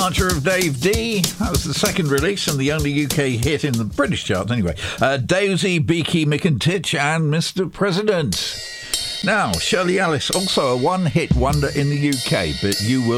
departure of Dave D. That was the second release and the only UK hit in the British charts anyway. Daisy, Beaky, Mick and Titch and Mr. President. Now, Shirley Ellis, also a one-hit wonder in the UK, but you will